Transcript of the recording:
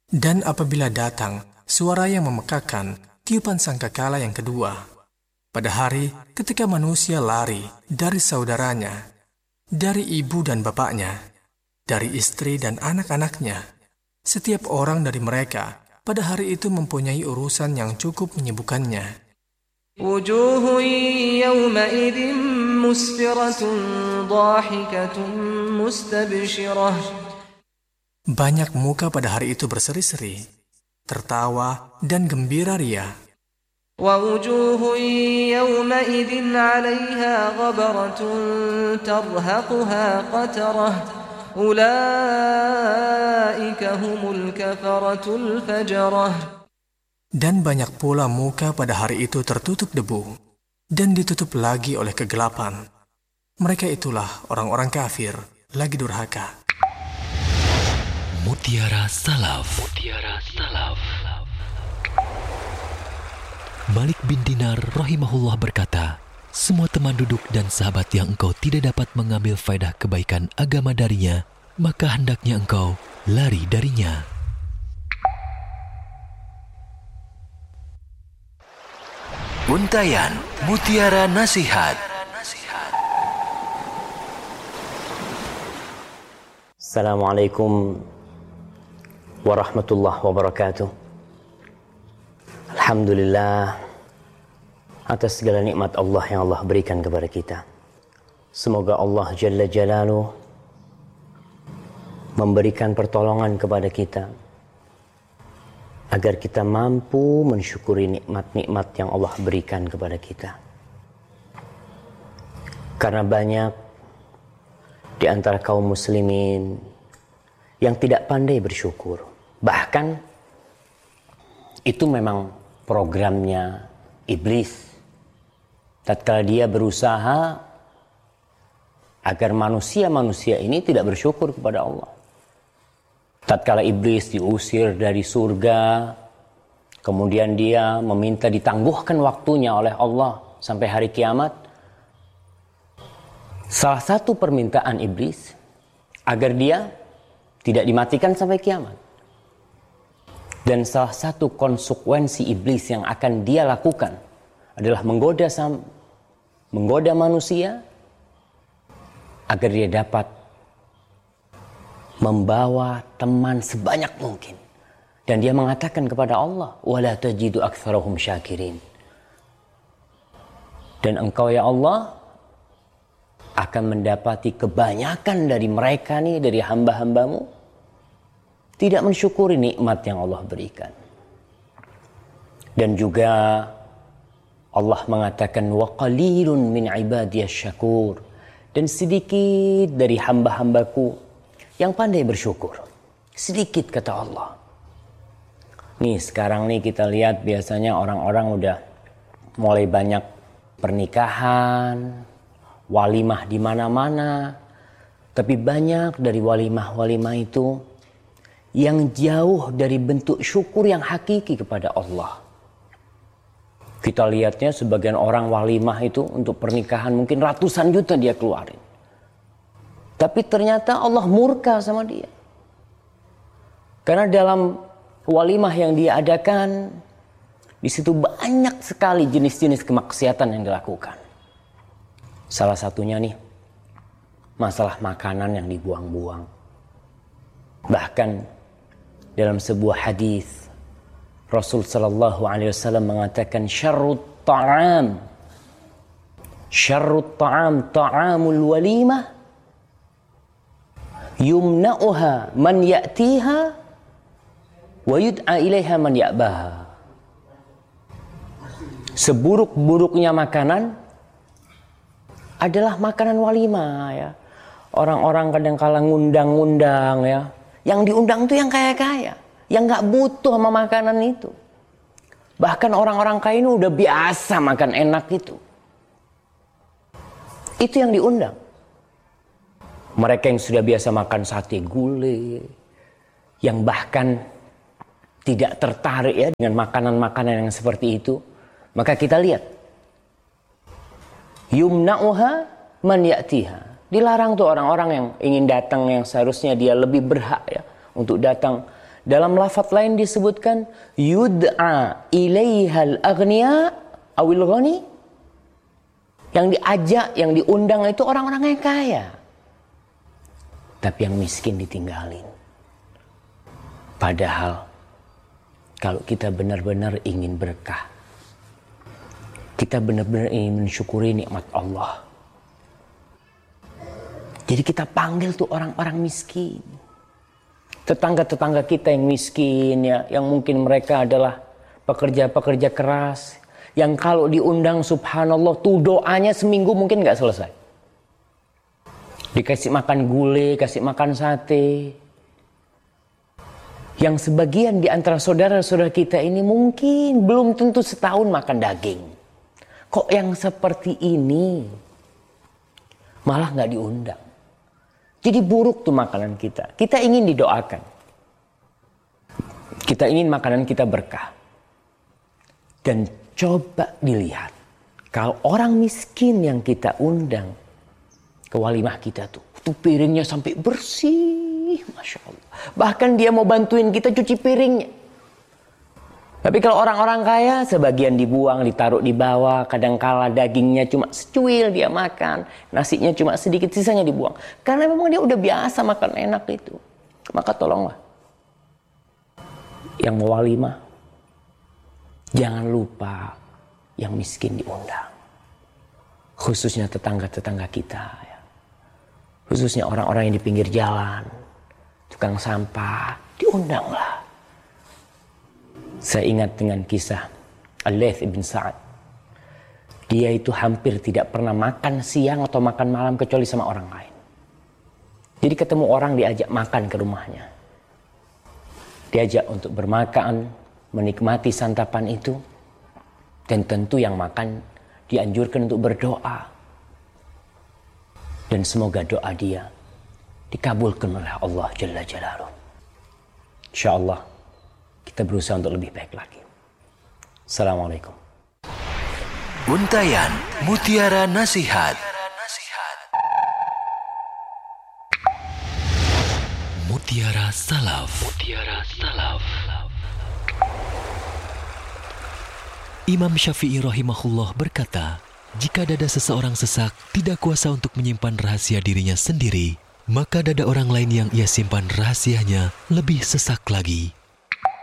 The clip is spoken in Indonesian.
Dan apabila datang suara yang memekakan, tiupan sangkakala yang kedua, pada hari ketika manusia lari dari saudaranya, dari ibu dan bapaknya, dari istri dan anak-anaknya, setiap orang dari mereka pada hari itu mempunyai urusan yang cukup menyibukkannya. وجوه يومئذ مسفرة ضاحكة مستبشرة. Banyak muka pada hari itu berseri-seri, tertawa dan gembira ria. ووجوه يومئذ عليها غبرة ترهقها قترة أولئك هم الكفرة الفجرة. Dan banyak pula muka pada hari itu tertutup debu dan ditutup lagi oleh kegelapan. Mereka itulah orang-orang kafir lagi durhaka. Mutiara Salaf. Malik bin Dinar rahimahullah berkata, semua teman duduk dan sahabat yang engkau tidak dapat mengambil faedah kebaikan agama darinya, maka hendaknya engkau lari darinya. Untayan Mutiara Nasihat. Assalamualaikum warahmatullahi wabarakatuh. Alhamdulillah atas segala nikmat Allah yang Allah berikan kepada kita. Semoga Allah Jalla Jalaluh memberikan pertolongan kepada kita agar kita mampu mensyukuri nikmat-nikmat yang Allah berikan kepada kita. Karena banyak di antara kaum muslimin yang tidak pandai bersyukur. Bahkan itu memang programnya iblis. Tatkala dia berusaha agar manusia-manusia ini tidak bersyukur kepada Allah. Tatkala iblis diusir dari surga, kemudian dia meminta ditangguhkan waktunya oleh Allah sampai hari kiamat. Salah satu permintaan iblis agar dia tidak dimatikan sampai kiamat. Dan salah satu konsekuensi iblis yang akan dia lakukan adalah menggoda manusia agar dia dapat membawa teman sebanyak mungkin. Dan dia mengatakan kepada Allah, wala tajidu aktsarahum syakirin. Dan engkau ya Allah akan mendapati kebanyakan dari mereka nih, dari hamba-hambamu, tidak mensyukuri nikmat yang Allah berikan. Dan juga Allah mengatakan, wa qalilun min ibadiyasy syakur. Dan sedikit dari hamba-hambaku yang pandai bersyukur. Sedikit kata Allah. Nih sekarang nih kita lihat biasanya orang-orang udah mulai banyak pernikahan, walimah di mana-mana. Tapi banyak dari walimah-walimah itu yang jauh dari bentuk syukur yang hakiki kepada Allah. Kita lihatnya sebagian orang walimah itu untuk pernikahan mungkin ratusan juta dia keluarin. Tapi ternyata Allah murka sama dia. Karena dalam walimah yang dia adakan, di situ banyak sekali jenis-jenis kemaksiatan yang dilakukan. Salah satunya nih, masalah makanan yang dibuang-buang. Bahkan dalam sebuah hadis, Rasul sallallahu alaihi wasallam mengatakan syarrut ta'am ta'amul walimah yumna'uha man ya'tiha wa yud'a ilaiha man ya'baha. Seburuk-buruknya makanan adalah makanan walimah ya. Orang-orang kadang-kala ngundang-ngundang ya. Yang diundang itu yang kaya-kaya, yang gak butuh sama makanan itu. Bahkan orang-orang kaya ini udah biasa makan enak itu. Itu yang diundang. Mereka yang sudah biasa makan sate gulai, yang bahkan tidak tertarik ya dengan makanan-makanan yang seperti itu, maka kita lihat yumna'uha man ya'tiha. Dilarang tuh orang-orang yang ingin datang, yang seharusnya dia lebih berhak ya untuk datang, Dalam lafaz lain disebutkan yud'a ilaihal aghniya awil ghani. Yang diajak, yang diundang itu orang-orang yang kaya. Tapi yang miskin ditinggalin. Padahal kalau kita benar-benar ingin berkah, kita benar-benar ingin mensyukuri nikmat Allah, jadi kita panggil tuh orang-orang miskin. Tetangga-tetangga kita yang miskin ya, yang mungkin mereka adalah pekerja-pekerja keras, yang kalau diundang subhanallah tuh doanya seminggu mungkin gak selesai. Dikasih makan gulai, kasih makan sate. Yang sebagian di antara saudara-saudara kita ini mungkin belum tentu setahun makan daging. Kok yang seperti ini malah gak diundang? Jadi buruk tuh makanan kita. Kita ingin didoakan. Kita ingin makanan kita berkah. Dan coba dilihat. Kalau orang miskin yang kita undang ke walimah kita tuh piringnya sampai bersih. Masya Allah. Bahkan dia mau bantuin kita cuci piringnya. Tapi kalau orang-orang kaya, sebagian dibuang, ditaruh di bawah. Kadangkala dagingnya cuma secuil dia makan. Nasinya cuma sedikit, sisanya dibuang. Karena memang dia udah biasa makan enak itu. Maka tolonglah. Yang mau walimah, jangan lupa yang miskin diundang. Khususnya tetangga-tetangga kita. Ya. Khususnya orang-orang yang di pinggir jalan. Tukang sampah, diundanglah. Saya ingat dengan kisah Al-Laits ibn Sa'ad. Dia itu hampir tidak pernah makan siang atau makan malam kecuali sama orang lain. Jadi ketemu orang diajak makan ke rumahnya. Diajak untuk bermakan, menikmati santapan itu. Dan tentu yang makan dianjurkan untuk berdoa. Dan semoga doa dia dikabulkan oleh Allah Jalla Jalaluh. InsyaAllah kita berusaha untuk lebih baik lagi. Assalamualaikum. Untayan Mutiara Nasihat. Mutiara Salaf. Imam Syafi'i rahimahullah berkata, jika dada seseorang sesak tidak kuasa untuk menyimpan rahasia dirinya sendiri, maka dada orang lain yang ia simpan rahasianya lebih sesak lagi.